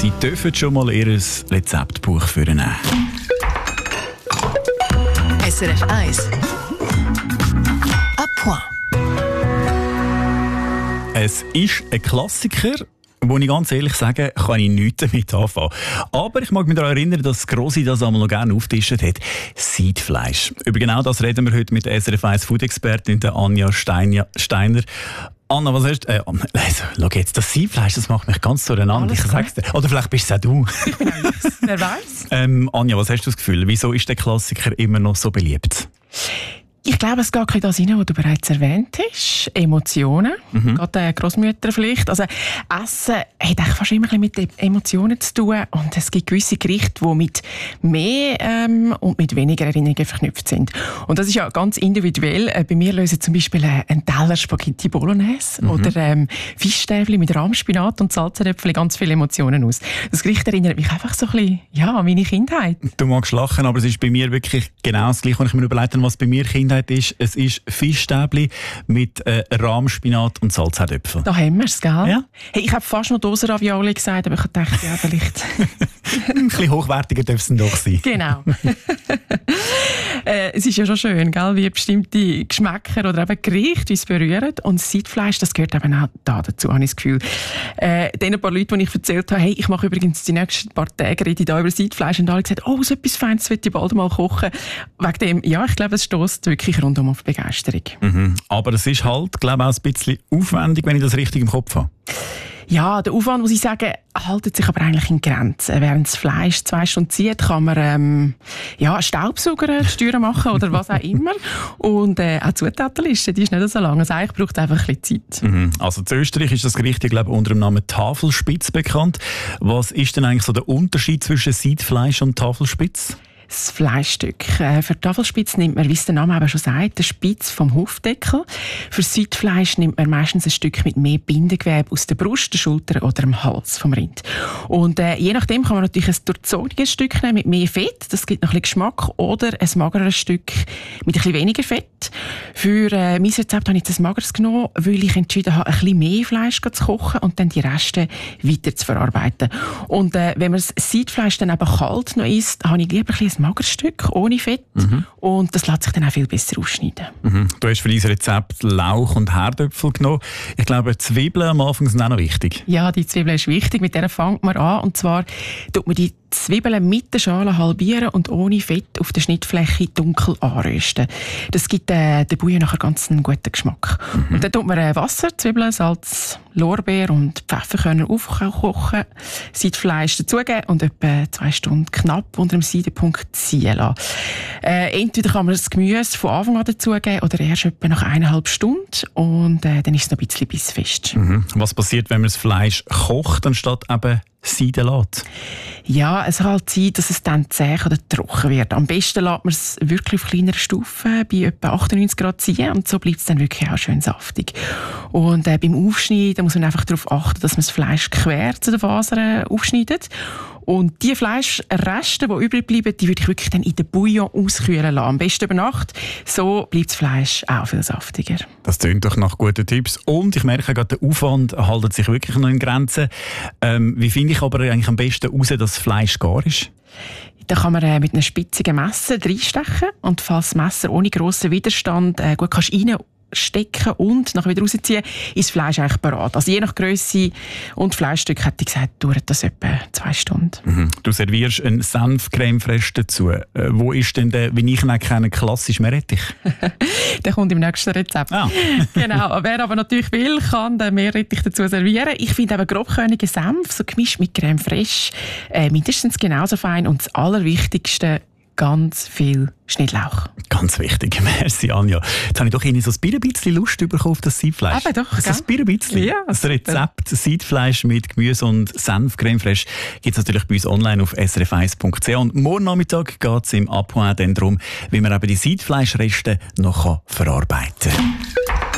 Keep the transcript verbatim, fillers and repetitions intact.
Sie dürfen schon mal Ihr Rezeptbuch führen. S R F eins. À point. Es ist ein Klassiker, wo ich ganz ehrlich sage, kann ich nichts damit anfangen. Aber ich mag mich daran erinnern, dass Grossi das einmal noch gerne aufgetischt hat. Seidfleisch. Über genau das reden wir heute mit der S R F eins Food-Expertin Anja Steiner. Anna, was hast du? Äh, also, schau jetzt, das Seidfleisch, das macht mich ganz durcheinander. Ich sag's dir. Oder vielleicht bist es auch du. Ich bin alles. Wer weiß? ähm, Anja, was hast du das Gefühl? Wieso ist der Klassiker immer noch so beliebt? Ich glaube, es geht ein das rein, was du bereits erwähnt hast. Emotionen. Mhm. Gerade äh, Grossmütter vielleicht. Also, Essen hat eigentlich fast immer ein bisschen mit Emotionen zu tun. Und es gibt gewisse Gerichte, die mit mehr ähm, und mit weniger Erinnerungen verknüpft sind. Und das ist ja ganz individuell. Äh, bei mir lösen zum Beispiel äh, ein Teller Spaghetti Bolognese mhm. oder ähm, Fischstäbchen mit Rahmspinat und Salzröpfchen ganz viele Emotionen aus. Das Gericht erinnert mich einfach so ein bisschen ja, an meine Kindheit. Du magst lachen, aber es ist bei mir wirklich genau das Gleiche, wenn ich mir überlege, was bei mir Kindheit ist. Es ist Fischstäbli mit äh, Rahmspinat und Salzherdöpfel. Da haben wir es, gell? Ja. Hey, ich habe fast noch Dosenravioli gesagt, aber ich dachte, ja, vielleicht... Ein bisschen hochwertiger dürfen es doch sein. Genau. äh, es ist ja schon schön, gell, wie bestimmte Geschmäcker oder eben Gerichte uns berühren. Und Seidfleisch, das gehört eben auch da dazu, habe ich das Gefühl. Äh, den paar Leuten, die ich erzählt habe, hey, ich mache übrigens die nächsten paar Tage rede ich da über Seidfleisch, und alle gesagt, oh, so etwas Feines will ich bald mal kochen. Wegen dem, ja, ich glaube, es stößt wirklich rundum auf Begeisterung. Mhm. Aber es ist halt, glaube ich, auch ein bisschen aufwendig, wenn ich das richtig im Kopf habe. Ja, der Aufwand, muss ich sagen, haltet sich aber eigentlich in Grenzen. Während das Fleisch zwei Stunden zieht, kann man ähm, ja, Staubsauger die Steuern machen oder was auch immer. Und äh, auch die Zutatenliste, die ist nicht so lang. Also eigentlich braucht es einfach ein bisschen Zeit. Mhm. Also in Österreich ist das Gericht, ich glaube, unter dem Namen Tafelspitz bekannt. Was ist denn eigentlich so der Unterschied zwischen Seidfleisch und Tafelspitz? Das Fleischstück. Für die Tafelspitz nimmt man, wie es der Name eben schon sagt, den Spitz vom Hufdeckel. Für das Seidfleisch nimmt man meistens ein Stück mit mehr Bindegewebe aus der Brust, der Schulter oder dem Hals vom Rind. Und äh, je nachdem kann man natürlich ein durchzogenes Stück nehmen mit mehr Fett, das gibt noch ein bisschen Geschmack, oder ein mageres Stück mit ein bisschen weniger Fett. Für äh, mein Rezept habe ich jetzt ein mageres genommen, weil ich entschieden habe, ein bisschen mehr Fleisch zu kochen und dann die Reste weiter zu verarbeiten. Und äh, wenn man das Seidfleisch dann eben kalt noch isst, habe ich lieber ein bisschen ein mageres Stück ohne Fett. Mhm. Und das lässt sich dann auch viel besser aufschneiden. Mhm. Du hast für dein Rezept Lauch und Herdöpfel genommen. Ich glaube, Zwiebeln am Anfang sind auch noch wichtig. Ja, die Zwiebeln ist wichtig. Mit der fängt man an. Und zwar tut man die Zwiebeln mit der Schale halbieren und ohne Fett auf der Schnittfläche dunkel anrösten. Das gibt äh, der Bouillon nachher ganz einen guten Geschmack. Mhm. Und dann tut man äh, Wasser, Zwiebeln, Salz, Lorbeer und Pfefferkörner aufkochen, Seidfleisch dazugeben und etwa zwei Stunden knapp unter dem Seidenpunkt ziehen lassen. Äh, entweder kann man das Gemüse von Anfang an dazugeben oder erst etwa nach eineinhalb Stunden, und äh, dann ist es noch ein bisschen bissfest. Mhm. Was passiert, wenn man das Fleisch kocht, anstatt eben Seiden lässt? Ja, es kann halt sein, dass es dann zäh oder trocken wird. Am besten lässt man es wirklich auf kleiner Stufe bei etwa achtundneunzig Grad ziehen, und so bleibt es dann wirklich auch schön saftig. Und äh, beim Aufschneiden muss man einfach darauf achten, dass man das Fleisch quer zu den Fasern aufschneidet. Und die Fleischreste, die übrig bleiben, die würde ich wirklich dann in den Bouillon auskühlen lassen. Am besten über Nacht. So bleibt das Fleisch auch viel saftiger. Das klingt doch nach guten Tipps. Und ich merke gerade, der Aufwand hält sich wirklich noch in Grenzen. Ähm, wie finde ich aber eigentlich am besten heraus, dass das Fleisch gar ist? Da kann man äh, mit einem spitzigen Messer reinstechen. Und falls das Messer ohne grossen Widerstand äh, gut kannst rein stecken und nachher wieder rausziehen, ist das Fleisch eigentlich parat. Also je nach Grösse und Fleischstück, hätte ich gesagt, dauert das etwa zwei Stunden. Mhm. Du servierst einen Senf-Creme fraiche dazu. Äh, wo ist denn der, wie ich ihn kenne, klassisch Meerrettich? Der kommt im nächsten Rezept. Ah. Genau. Wer aber natürlich will, kann den Meerrettich dazu servieren. Ich finde eben grobkörnigen Senf, so gemischt mit Creme fraiche, äh, mindestens genauso fein. Und das Allerwichtigste, ganz viel Schnittlauch. Ganz wichtig. Merci, Anja. Jetzt habe ich doch irgendwie so ein bisschen Lust bekommen auf das Seidfleisch. Aber doch, also ein bisschen. Ja, das Rezept Seidfleisch mit Gemüse und Senf Creme fraiche gibt es natürlich bei uns online auf s r f eins punkt c h. Und morgen Nachmittag geht es im À point dann darum, wie man eben die Seidfleischreste noch verarbeiten kann.